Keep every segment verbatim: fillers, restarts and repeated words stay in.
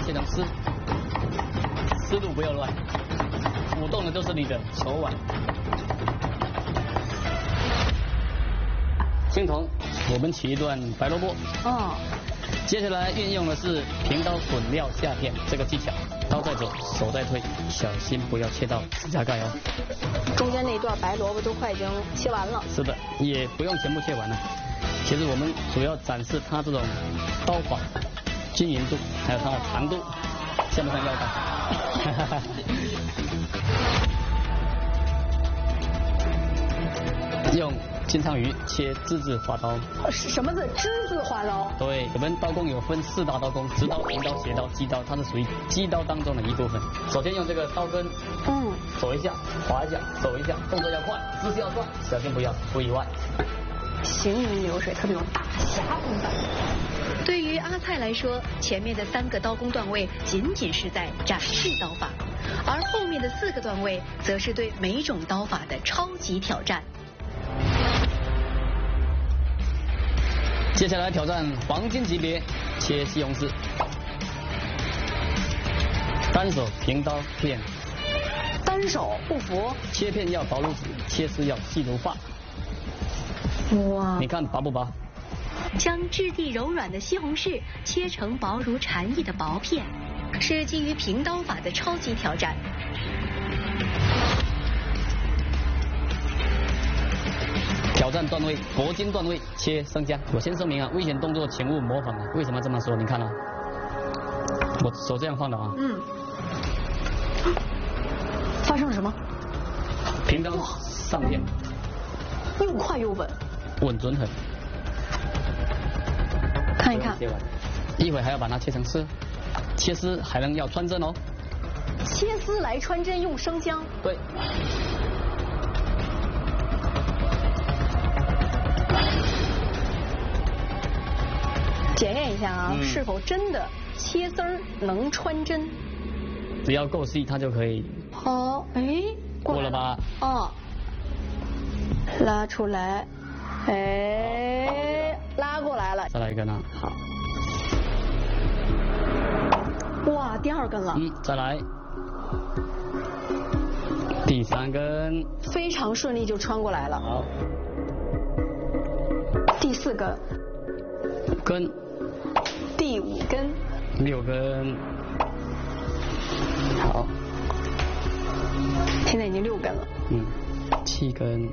切成丝，丝路不要乱，舞动的都是你的手腕。青铜，我们起一段白萝卜。 哦。 接下来运用的是平刀滚料下片这个技巧，刀在走，手在推，小心不要切到指甲盖哦。 中间那一段白萝卜都快已经切完了。 是的，也不用全部切完了。其实我们主要展示它这种刀法均匀度，还有它的长度，像不像腰刀？用金枪鱼切之字滑刀。 什么字？之字滑刀。 对，我们刀工有分四大刀工：直刀、平刀、斜刀、击刀，它是属于击刀当中的一部分。首先用这个刀根，嗯，走一下，滑一下，走一下，动作要快，姿势要帅，小心不要出意外。 行云流水，特别有大侠风范。 对于阿蔡来说，前面的三个刀工段位仅仅是在展示刀法，而后面的四个段位则是对每种刀法的超级挑战。 接下来挑战黄金级别，切西红柿，单手平刀片， 单手不服， 切片要薄如纸，切丝要细如发。 哇！ 你看薄不薄？ 将质地柔软的西红柿切成薄如蝉翼的薄片，是基于平刀法的超级挑战。 挑战段位，铂金段位，切生姜。我先声明啊，危险动作请勿模仿啊。为什么这么说？你看啊，我手这样放的啊。 嗯。发生了什么？ 平刀上片， 又快又稳， 稳准狠。 看一看。 一会还要把它切成丝，切丝还能要穿针哦。 切丝来穿针用生姜。 对。 检验一下啊， 嗯、 是否真的切丝儿能穿针？ 只要够细，它就可以。 好，哎， 过了吧？ 哦，拉出来，哎，拉过来了。 再来一根呢？ 好。哇，第二根了。 嗯，再来。第三根。 非常顺利就穿过来了。 好。 第四根。 五根。 第五根。 六根。好。 现在已经六根了。 嗯。七根。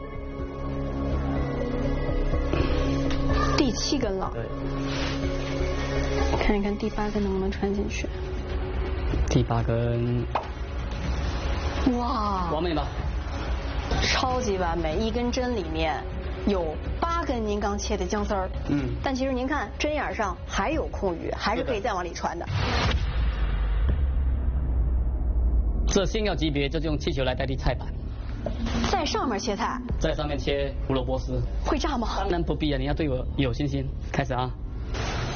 第七根了。 对。 看一看第八根能不能穿进去。 第八根。 哇！ 完美吧？ 超级完美，一根针里面有八根您刚切的姜丝儿。嗯。但其实您看针眼上还有空余，还是可以再往里传的。 这星耀级别就用气球来代替菜板。 在上面切菜。 在上面切胡萝卜丝。 会炸吗？ 当然不必啊，你要对我有信心。开始啊。